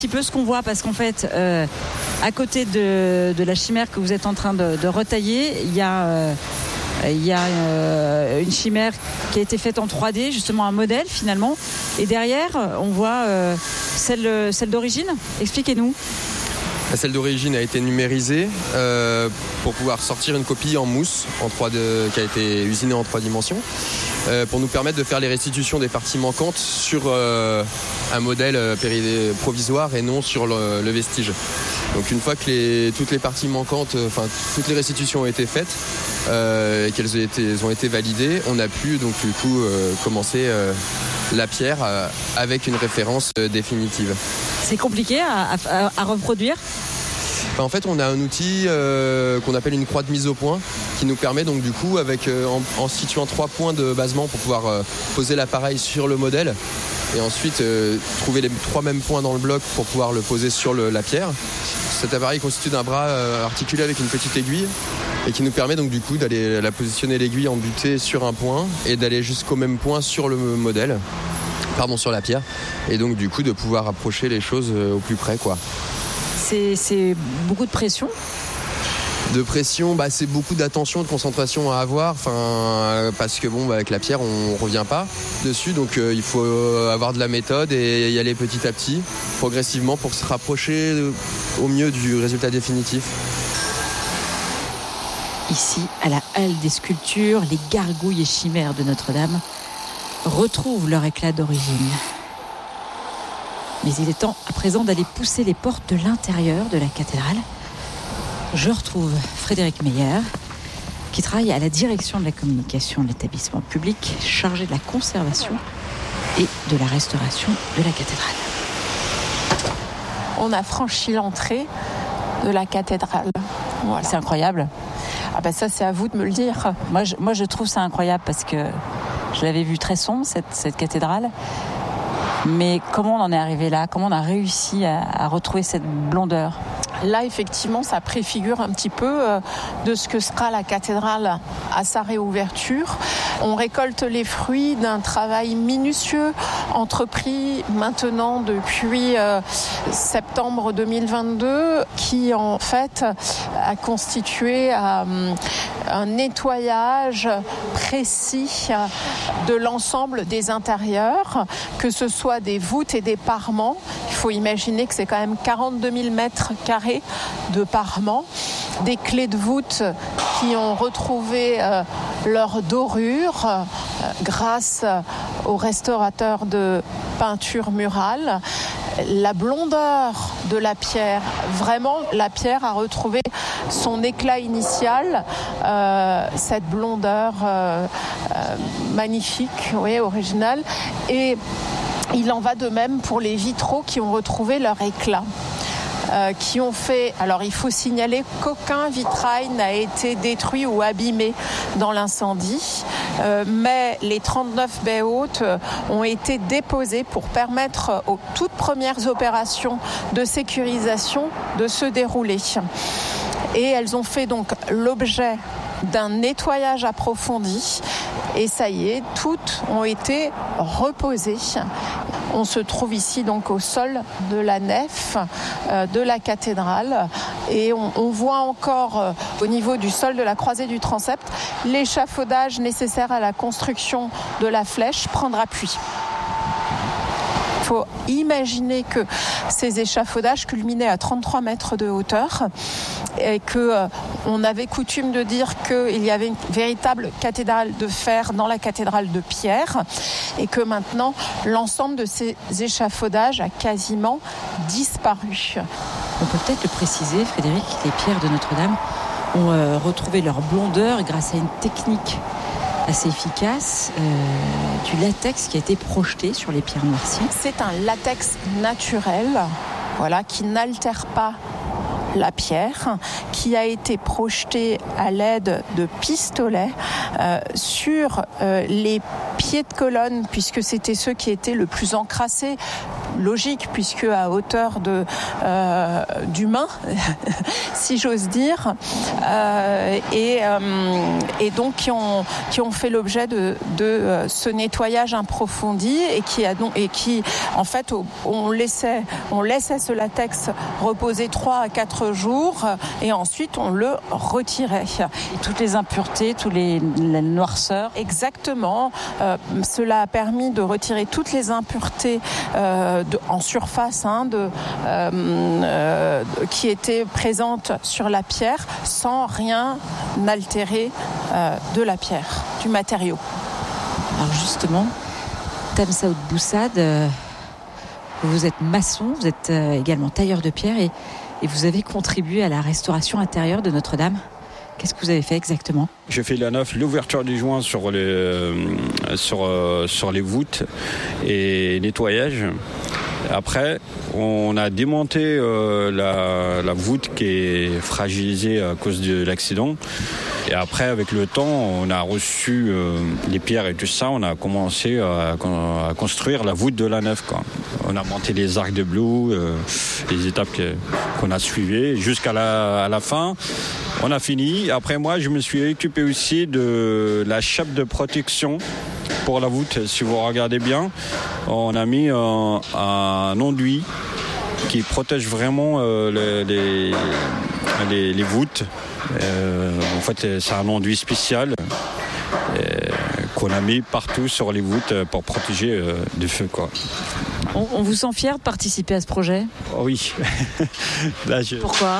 petit peu ce qu'on voit parce qu'en fait à côté de la chimère que vous êtes en train de retailler, il y a une chimère qui a été faite en 3D, justement un modèle finalement, et derrière on voit celle d'origine. Expliquez-nous. Celle d'origine a été numérisée pour pouvoir sortir une copie en mousse en 3D, qui a été usinée en 3 dimensions, pour nous permettre de faire les restitutions des parties manquantes sur un modèle provisoire et non sur le vestige. Donc une fois que toutes les parties manquantes, toutes les restitutions ont été faites et qu'elles ont été validées, on a pu donc du coup commencer la pierre avec une référence définitive. C'est compliqué à reproduire ? En fait, on a un outil qu'on appelle une croix de mise au point qui nous permet donc du coup, en situant 3 points de basement pour pouvoir poser l'appareil sur le modèle et ensuite trouver les 3 mêmes points dans le bloc pour pouvoir le poser sur la pierre. Cet appareil est constitué d'un bras articulé avec une petite aiguille et qui nous permet donc du coup d'aller la positionner l'aiguille en butée sur un point et d'aller jusqu'au même point sur le modèle, sur la pierre, et donc du coup de pouvoir approcher les choses au plus près, quoi. C'est beaucoup de pression. De pression, c'est beaucoup d'attention, de concentration à avoir, parce que avec la pierre on revient pas dessus, donc il faut avoir de la méthode et y aller petit à petit, progressivement, pour se rapprocher au mieux du résultat définitif. Ici, à la Halle des Sculptures, les gargouilles et chimères de Notre-Dame retrouvent leur éclat d'origine. Mais il est temps à présent d'aller pousser les portes de l'intérieur de la cathédrale. Je retrouve Frédéric Meyer, qui travaille à la direction de la communication de l'établissement public, chargé de la conservation et de la restauration de la cathédrale. On a franchi l'entrée de la cathédrale. Voilà. C'est incroyable. Ça, c'est à vous de me le dire. Moi, je trouve ça incroyable parce que je l'avais vue très sombre, cette cathédrale. Mais comment on en est arrivé là ? Comment on a réussi à retrouver cette blondeur ? Là, effectivement, ça préfigure un petit peu de ce que sera la cathédrale à sa réouverture. On récolte les fruits d'un travail minutieux entrepris maintenant depuis septembre 2022, qui en fait a constitué un nettoyage précis de l'ensemble des intérieurs, que ce soit des voûtes et des parements. Il faut imaginer que c'est quand même 42 000 mètres carrés de parements, des clés de voûte qui ont retrouvé leur dorure grâce aux restaurateurs de peinture murale. La blondeur de la pierre, vraiment la pierre a retrouvé son éclat initial, cette blondeur magnifique, originale, et il en va de même pour les vitraux qui ont retrouvé leur éclat. Qui ont fait... Alors, il faut signaler qu'aucun vitrail n'a été détruit ou abîmé dans l'incendie, mais les 39 baies hautes ont été déposées pour permettre aux toutes premières opérations de sécurisation de se dérouler. Et elles ont fait donc l'objet d'un nettoyage approfondi, et ça y est, toutes ont été reposées. On se trouve ici donc au sol de la nef de la cathédrale, et on voit encore au niveau du sol de la croisée du transept l'échafaudage nécessaire à la construction de la flèche prendre appui. Il faut imaginer que ces échafaudages culminaient à 33 mètres de hauteur et qu'on avait coutume de dire qu'il y avait une véritable cathédrale de fer dans la cathédrale de pierre, et que maintenant l'ensemble de ces échafaudages a quasiment disparu. On peut peut-être le préciser, Frédéric, les pierres de Notre-Dame ont retrouvé leur blondeur grâce à une technique assez efficace, du latex qui a été projeté sur les pierres noircies. C'est un latex naturel, qui n'altère pas la pierre, qui a été projetée à l'aide de pistolets sur les pieds de colonne, puisque c'était ceux qui étaient le plus encrassés, logique puisque à hauteur d'humain, si j'ose dire, et donc qui ont fait l'objet de ce nettoyage approfondi et qui en fait on laissait ce latex reposer 3 à 4 jours et ensuite on le retirait. Et toutes les impuretés, la noirceur. Exactement. Cela a permis de retirer toutes les impuretés en surface qui étaient présentes sur la pierre sans rien altérer de la pierre, du matériau. Alors justement, Tamsaoud Boussad, vous êtes maçon, vous êtes également tailleur de pierre et vous avez contribué à la restauration intérieure de Notre-Dame. Qu'est-ce que vous avez fait exactement ? J'ai fait l'ouverture des joints sur les voûtes et nettoyage. Après, on a démonté la voûte qui est fragilisée à cause de l'accident. Et après, avec le temps, on a reçu les pierres et tout ça. On a commencé à construire la voûte de la nef, quoi. On a monté les arcs de bleu, les étapes qu'on a suivies jusqu'à la fin. On a fini. Après, moi, je me suis occupé aussi de la chape de protection pour la voûte. Si vous regardez bien, on a mis un enduit qui protège vraiment les voûtes. En fait, c'est un enduit spécial qu'on a mis partout sur les voûtes pour protéger du feu, quoi. On vous sent fier de participer à ce projet ? Oui. Pourquoi ?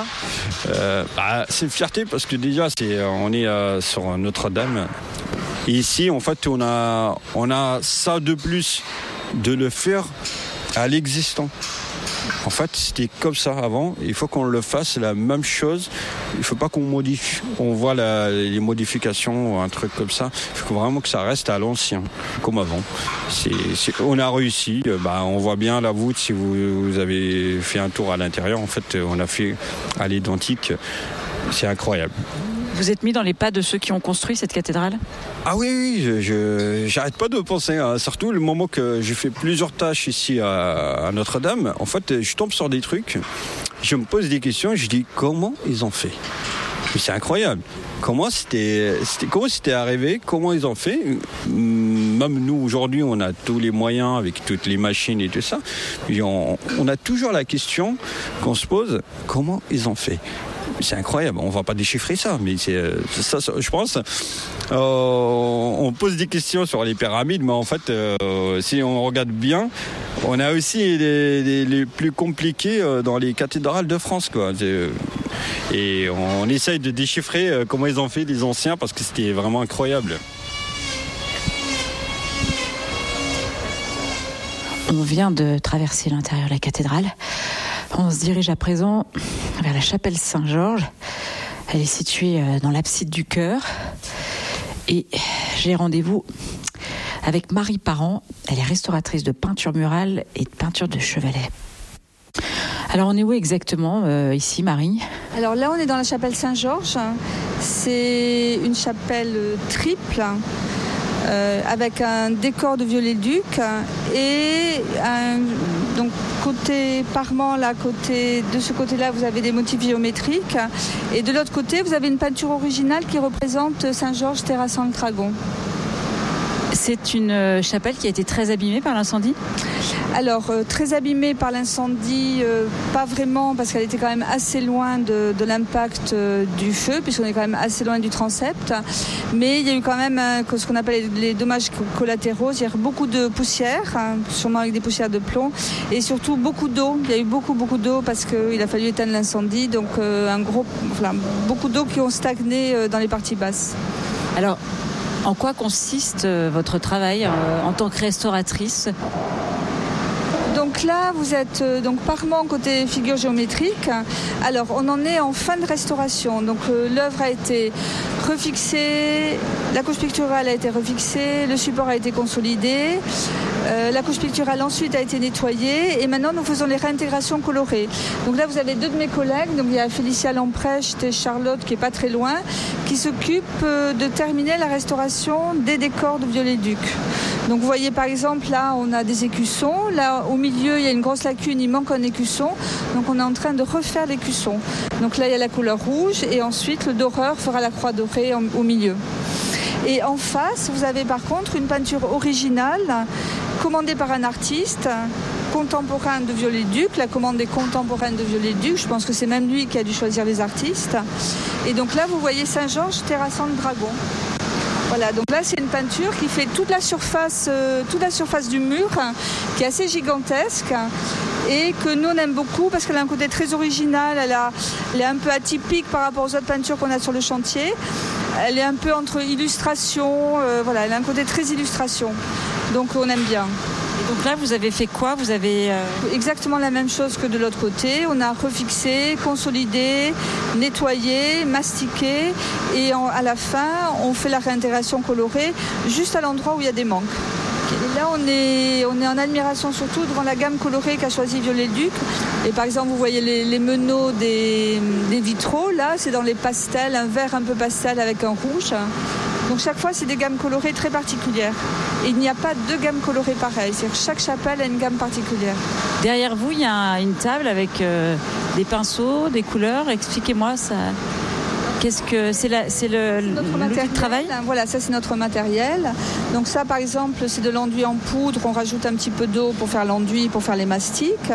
C'est une fierté parce que déjà, on est sur Notre-Dame. Et ici, en fait, on a ça de plus de le faire à l'existant. En fait, c'était comme ça avant. Il faut qu'on le fasse la même chose. Il ne faut pas qu'on modifie. On voit les modifications ou un truc comme ça. Il faut vraiment que ça reste à l'ancien, comme avant. On a réussi. On voit bien la voûte. Si vous avez fait un tour à l'intérieur, en fait, on a fait à l'identique. C'est incroyable. Vous êtes mis dans les pas de ceux qui ont construit cette cathédrale ? Ah oui, j'arrête pas de penser, surtout le moment que j'ai fait plusieurs tâches ici à Notre-Dame. En fait, je tombe sur des trucs, je me pose des questions, je dis comment ils ont fait ? Mais c'est incroyable. Comment c'était arrivé ? Comment ils ont fait ? Même nous, aujourd'hui, on a tous les moyens avec toutes les machines et tout ça. On a toujours la question qu'on se pose, comment ils ont fait ? C'est incroyable, on ne va pas déchiffrer ça, mais c'est ça, je pense. On pose des questions sur les pyramides, mais en fait, si on regarde bien, on a aussi les plus compliqués dans les cathédrales de France, quoi. Et on essaye de déchiffrer comment ils ont fait les anciens, parce que c'était vraiment incroyable. On vient de traverser l'intérieur de la cathédrale. On se dirige à présent vers la chapelle Saint-Georges. Elle est située dans l'abside du chœur. Et j'ai rendez-vous avec Marie Parent. Elle est restauratrice de peinture murale et de peinture de chevalet. Alors on est où exactement ici, Marie ? Alors là, on est dans la chapelle Saint-Georges. C'est une chapelle triple. Avec un décor de viollet-le-duc et donc côté parement, là, de ce côté-là, vous avez des motifs géométriques et de l'autre côté, vous avez une peinture originale qui représente Saint-Georges terrassant le dragon. C'est une chapelle qui a été très abîmée par l'incendie ? Alors, très abîmée par l'incendie, pas vraiment, parce qu'elle était quand même assez loin de l'impact du feu, puisqu'on est quand même assez loin du transept. Mais il y a eu quand même ce qu'on appelle les dommages collatéraux, c'est-à-dire beaucoup de poussière, sûrement avec des poussières de plomb, et surtout beaucoup d'eau. Il y a eu beaucoup d'eau parce qu'il a fallu éteindre l'incendie, donc beaucoup d'eau qui ont stagné dans les parties basses. Alors, en quoi consiste votre travail en tant que restauratrice ? Donc là, vous êtes parement côté figure géométrique. Alors, on en est en fin de restauration. Donc, l'œuvre a été refixée, la couche picturale a été refixée, le support a été consolidé, la couche picturale ensuite a été nettoyée et maintenant, nous faisons les réintégrations colorées. Donc là, vous avez deux de mes collègues. Donc, il y a Félicia Lamprecht et Charlotte, qui est pas très loin, qui s'occupent de terminer la restauration des décors de viollet-le-duc. Donc vous voyez par exemple là on a des écussons, là au milieu il y a une grosse lacune, il manque un écusson, donc on est en train de refaire l'écusson. Donc là il y a la couleur rouge et ensuite le doreur fera la croix dorée au milieu. Et en face vous avez par contre une peinture originale commandée par un artiste contemporain de Viollet-le-Duc. La commande est contemporaine de Viollet-le-Duc, je pense que c'est même lui qui a dû choisir les artistes. Et donc là vous voyez Saint-Georges terrassant le dragon. Voilà, donc là c'est une peinture qui fait toute la surface du mur, qui est assez gigantesque et que nous on aime beaucoup parce qu'elle a un côté très original, elle est un peu atypique par rapport aux autres peintures qu'on a sur le chantier. Elle est un peu entre illustration, voilà, elle a un côté très illustration, donc on aime bien. Et donc là, vous avez fait quoi ? Vous avez exactement la même chose que de l'autre côté. On a refixé, consolidé, nettoyé, mastiqué et à la fin, on fait la réintégration colorée juste à l'endroit où il y a des manques. Et là, on est en admiration surtout devant la gamme colorée qu'a choisi Viollet-le-Duc. Et par exemple, vous voyez les meneaux des vitraux. Là, c'est dans les pastels, un vert un peu pastel avec un rouge. Donc chaque fois, c'est des gammes colorées très particulières. Et il n'y a pas deux gammes colorées pareilles. C'est-à-dire que chaque chapelle a une gamme particulière. Derrière vous, il y a une table avec des pinceaux, des couleurs. Expliquez-moi ça. Qu'est-ce que c'est l'outil de travail ? Voilà, ça c'est notre matériel. Donc ça par exemple c'est de l'enduit en poudre, on rajoute un petit peu d'eau pour faire l'enduit, pour faire les mastiques.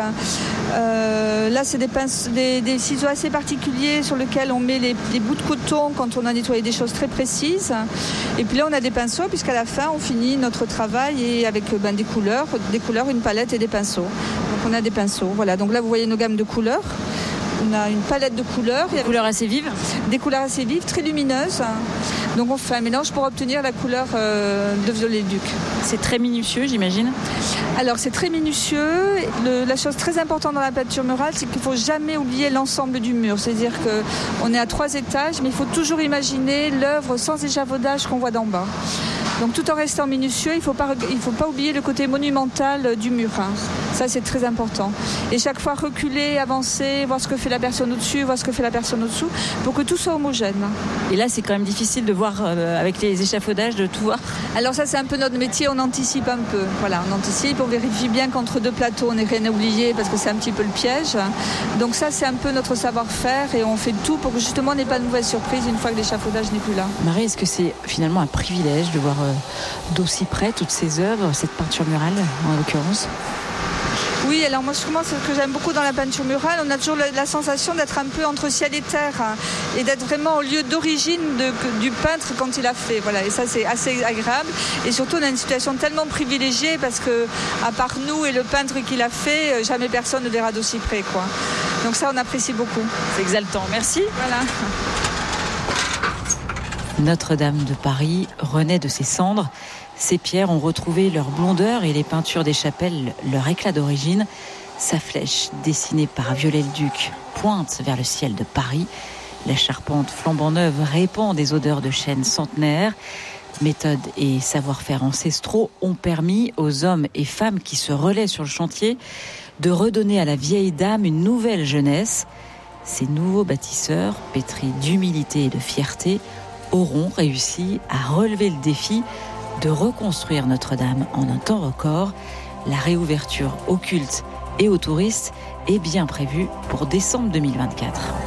Là c'est des ciseaux assez particuliers sur lesquels on met les bouts de coton quand on a nettoyé des choses très précises. Et puis là on a des pinceaux puisqu'à la fin on finit notre travail et avec des couleurs, une palette et des pinceaux. Donc on a des pinceaux. Voilà, donc là vous voyez nos gammes de couleurs. On a une palette de couleurs. Des couleurs assez vives ? Des couleurs assez vives, très lumineuses. Donc on fait un mélange pour obtenir la couleur de Viollet-le-Duc. C'est très minutieux, j'imagine ? Alors c'est très minutieux. La chose très importante dans la peinture murale, c'est qu'il ne faut jamais oublier l'ensemble du mur. C'est-à-dire qu'on est à 3 étages, mais il faut toujours imaginer l'œuvre sans échafaudage qu'on voit d'en bas. Donc tout en restant minutieux, il ne faut pas oublier le côté monumental du mur. Ça c'est très important. Et chaque fois reculer, avancer, voir ce que fait la personne au-dessus, voir ce que fait la personne au-dessous, pour que tout soit homogène. Et là c'est quand même difficile de voir avec les échafaudages, de tout voir. Alors ça c'est un peu notre métier, on anticipe un peu. Voilà, on anticipe, on vérifie bien qu'entre deux plateaux on n'est rien oublié parce que c'est un petit peu le piège. Donc ça c'est un peu notre savoir-faire et on fait tout pour que justement on n'ait pas de mauvaises surprises une fois que l'échafaudage n'est plus là. Marie, est-ce que c'est finalement un privilège de voir d'aussi près toutes ces œuvres, cette peinture murale en l'occurrence ? Oui, alors moi ce que j'aime beaucoup dans la peinture murale, on a toujours la sensation d'être un peu entre ciel et terre et d'être vraiment au lieu d'origine du peintre quand il a fait. Voilà, et ça c'est assez agréable. Et surtout on a une situation tellement privilégiée parce que à part nous et le peintre qui l'a fait, jamais personne ne verra d'aussi près, quoi. Donc ça on apprécie beaucoup. C'est exaltant. Merci. Voilà. Notre-Dame de Paris renaît de ses cendres. Ces pierres ont retrouvé leur blondeur et les peintures des chapelles leur éclat d'origine. Sa flèche, dessinée par Viollet-le-Duc, pointe vers le ciel de Paris. La charpente flambant neuve répand des odeurs de chêne centenaire. Méthode et savoir-faire ancestraux ont permis aux hommes et femmes qui se relaient sur le chantier de redonner à la vieille dame une nouvelle jeunesse. Ces nouveaux bâtisseurs, pétris d'humilité et de fierté, auront réussi à relever le défi de reconstruire Notre-Dame en un temps record. La réouverture au culte et aux touristes est bien prévue pour décembre 2024.